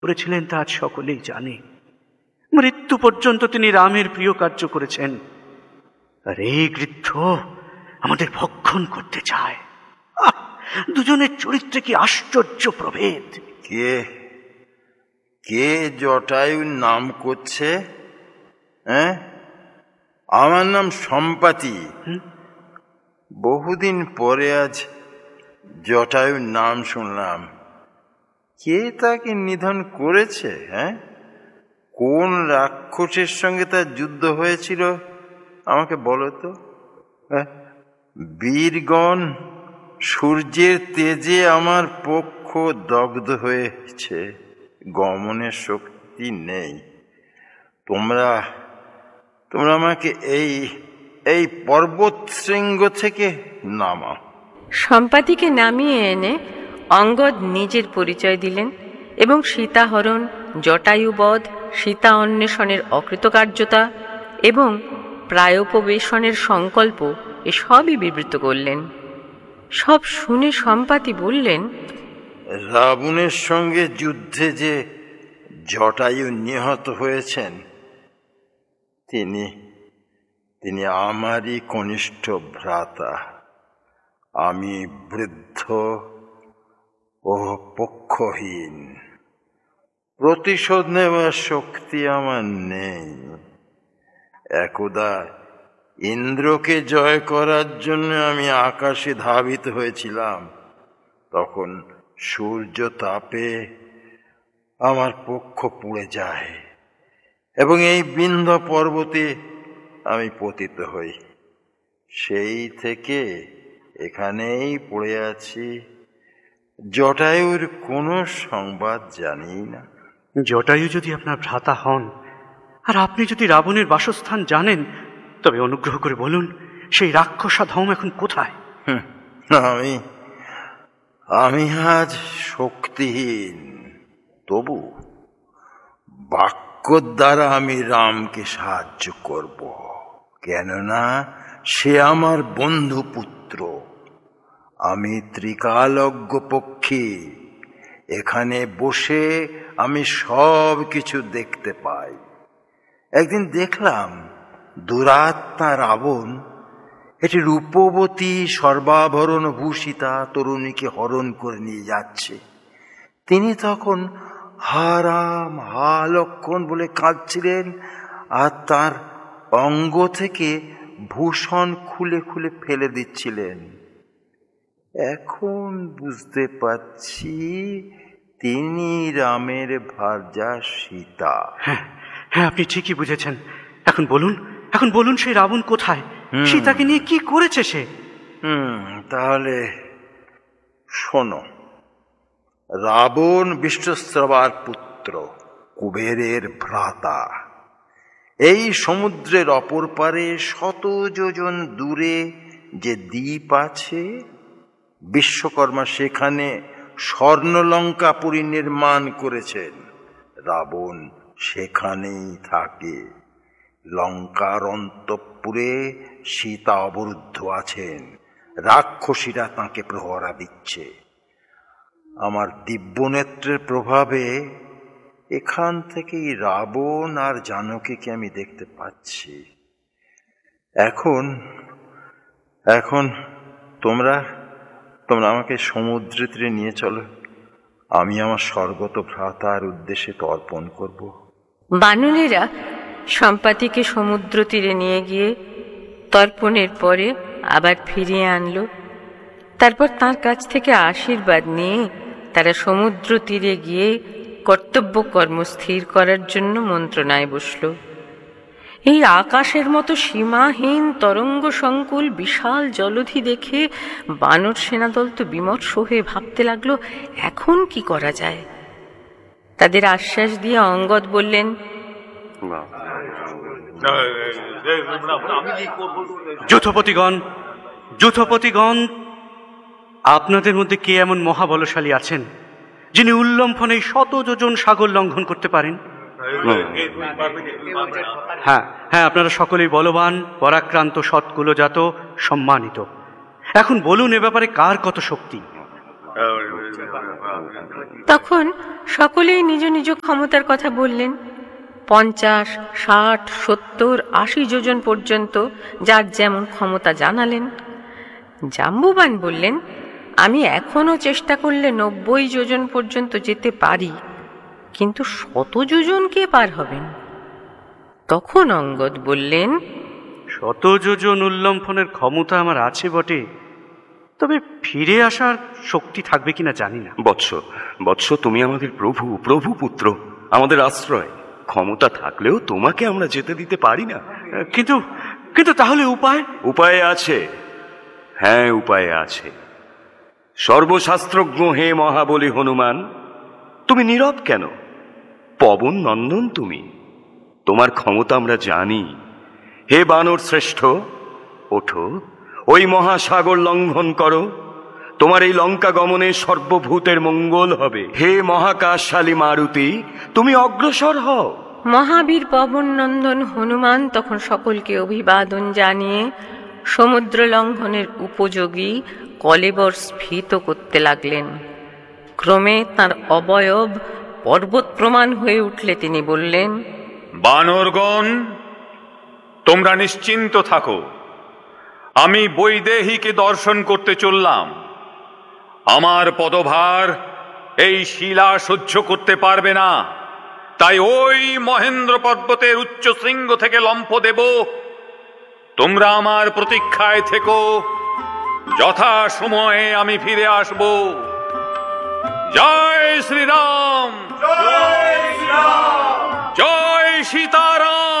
করেছিলেন তা আজ সকলেই জানে। মৃত্যু পর্যন্ত তিনি রামের প্রিয় কার্য করেছেন, আর এই গৃদ্ধ আমাদের ভক্ষণ করতে চায়। দুজনের চরিত্রে কি আশ্চর্য প্রভেদ! কে কে জটায়ুর নাম করছে? হ্যাঁ, আমার নাম সম্পাতি। বহুদিন পরে আজ জটায়ুর নাম শুনলাম। কে তাকে নিধন করেছে? হ্যাঁ, কোন রাক্ষসের সঙ্গে তার যুদ্ধ হয়েছিল আমাকে বলো তো। বীরগণ, সূর্যের তেজে আমার পক্ষ দগ্ধ হয়েছে, গমনের শক্তি নেই। তোমরা আমাকে এই পর্বত শৃঙ্গ থেকে নামাও। সম্পাতিকে নামিয়ে এনে অঙ্গদ নিজের পরিচয় দিলেন এবং সীতাহরণ, জটায়ুবধ, সীতা অন্বেষণের অকৃতকার্যতা এবং প্রায়োপবেশনের সংকল্প এসবই বিবৃত করলেন। সব শুনে সম্পাতি বললেন, রাবণের সঙ্গে যুদ্ধে যে জটায়ু নিহত হয়েছেন, তিনি আমারই কনিষ্ঠ ভ্রাতা। আমি বৃদ্ধ ও পক্ষহীন, প্রতিশোধ নেওয়ার শক্তি আমার নেই। একদা ইন্দ্রকে জয় করার জন্য আমি আকাশে ধাবিত হয়েছিলাম। তখন সূর্য তাপে আমার পক্ষ পুড়ে যায় এবং এই বিন্ধ্য পর্বতে আমি পতিত হই। সেই থেকে এখানেই পড়ে আছি। জটায়ুর কোনো সংবাদ জানি না। জটায়ু যদি আপনার ভ্রাতা হন, আর আপনি যদি রাবণের বাসস্থান জানেন, তবে অনুগ্রহ করে বলুন, সেই রাক্ষসাধম এখন কোথায়? আমি আজ শক্তিহীন, তবু বাক্য দ্বারা আমি রামকে সাহায্য করব, কেননা সে আমার বন্ধু পুত্র। আমি ত্রিকালজ্ঞ পক্ষী, এখানে বসে আমি সব কিছু দেখতে পাই। একদিন দেখলাম দুরাত্মা রাবণ একটি রূপবতী সর্বাভরণ ভূষিতা তরুণীকে হরণ করে নিয়ে যাচ্ছে। তিনি তখন হা রাম, হা লক্ষণ বলে কাঁদছিলেন, আর তার অঙ্গ থেকে ভূষণ খুলে খুলে ফেলে দিচ্ছিলেন। এখন বুঝতে পারছি তিনি রামের ভার্যা সীতা। হ্যাঁ, আপনি ঠিকই বুঝেছেন। এখন বলুন সেই রাবণ কোথায়? সীতাকে নিয়ে কি করেছে সে? তাহলে শোনো। রাবণ বিশ্বশ্রবার পুত্র, কুবেরের ভ্রাতা। এই সমুদ্রের অপর পারে 100 যোজন দূরে যে দ্বীপ আছে, বিশ্বকর্মা সেখানে স্বর্ণলঙ্কাপুরী নির্মাণ করেছেন। রাবণ সেখানেই থাকে। লঙ্কার অন্তঃপুরে সীতা অবরুদ্ধ আছেন, রাক্ষসীরা তাঁকে প্রহরা দিচ্ছে। আমার দিব্যনেত্রের প্রভাবে এখান থেকেই রাবণ আর জানকীকে আমি দেখতে পাচ্ছি। এখন তোমরা আমাকে সমুদ্রের তীরে নিয়ে চলো। আমি আমার স্বর্গত ভ্রাতার উদ্দেশ্যে তর্পণ করব। বানরেরা সম্পাতিকে সমুদ্র তীরে নিয়ে গিয়ে তর্পণের পরে আবার ফিরিয়ে আনলো। তারপর তার কাছ থেকে আশীর্বাদ নিয়ে তারা সমুদ্র তীরে গিয়ে কর্তব্য কর্ম স্থির করার জন্য মন্ত্রণায় বসল। এই আকাশের মতো সীমাহীন তরঙ্গ সংকুল বিশাল জলধি দেখে বানর সেনাদল তো বিমর্ষ হয়ে ভাবতে লাগলো, এখন কি করা যায়। তাদের আশ্বাস দিয়ে অঙ্গদ বললেন, যূথপতিগণ, আপনাদের মধ্যে কে এমন মহাবলশালী আছেন যিনি উল্লম্ফনে 100 যোজন সাগর লঙ্ঘন করতে পারেন? হ্যাঁ, আপনারা সকলেই বলবান, পরাক্রান্ত, সৎকুলজাত, সম্মানিত। এখন বলুন, এ ব্যাপারে কার কত শক্তি? তখন সকলেই নিজ নিজ ক্ষমতার কথা বললেন। 50, 60, 70, 80 যোজন পর্যন্ত যার যেমন ক্ষমতা জানালেন। জাম্বুবান বললেন, আমি এখনো চেষ্টা করলে 90 যোজন পর্যন্ত যেতে পারি, কিন্তু 100 যোজন কে পার হবেন? তখন অঙ্গদ বললেন, 100 যোজন উল্লম্ফনের ক্ষমতা আমার আছে বটে, তবে ফিরে আসার শক্তি থাকবে কিনা জানি না। বৎস, তুমি আমাদের প্রভু পুত্র, আমাদের আশ্রয়। ক্ষমতা থাকলেও তোমাকে আমরা যেতে দিতে পারি না। কিন্তু তাহলে উপায় আছে। হ্যাঁ, উপায় আছে। সর্বশাস্ত্রজ্ঞ হে মহাবলী হনুমান, তুমি নীরব কেন? পবন নন্দন তুমি, তোমার ক্ষমতা আমরা জানি। হে বানর শ্রেষ্ঠ, ওঠো, ওই মহাসাগর লঙ্ঘন করো। তোমার এই লঙ্কা গমনে সর্বভূতের মঙ্গল হবে। হে মহাকাশশালী মারুতি, তুমি অগ্রসর হও। মহাবীর পবন নন্দন হনুমান তখন সকলকে অভিবাদন জানিয়ে সমুদ্র লঙ্ঘনের উপযোগী কলেবর স্ফীত করতে লাগলেন। ক্রমে তার অবয়ব পর্বত প্রমাণ হয়ে উঠলে তিনি বললেন, বানরগণ, তোমরা নিশ্চিন্ত থাকো, আমি বৈদেহীকে দর্শন করতে চললাম। আমার পদভার এই শিলা সহ্য করতে পারবে না, তাই ওই মহেন্দ্র পর্বতের উচ্চ শৃঙ্গ থেকে লম্ফ দেব। তোমরা আমার প্রতীক্ষায় থেকো, যথা সময়ে আমি ফিরে আসব। জয় শ্রীরাম, জয় সীতা।